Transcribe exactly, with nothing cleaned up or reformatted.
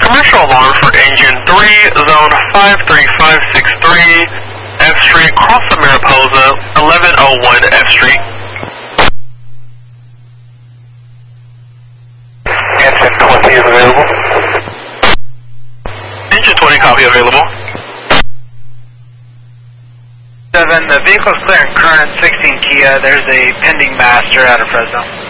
commercial alarm for engine three, zone five three five six three, F Street, cross the Mariposa, eleven oh one F Street. Engine twenty is available. Engine twenty, copy, available. seven, the vehicle's clearing current sixteen Kia. There's a pending master out of Fresno.